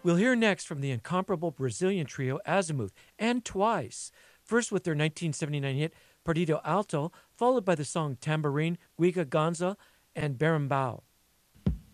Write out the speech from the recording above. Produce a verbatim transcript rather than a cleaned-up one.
We'll hear next from the incomparable Brazilian trio Azimuth and Twice, first with their nineteen seventy-nine hit Perdido Alto, followed by the song Tambourine, Guiga Gonza, and Berimbau.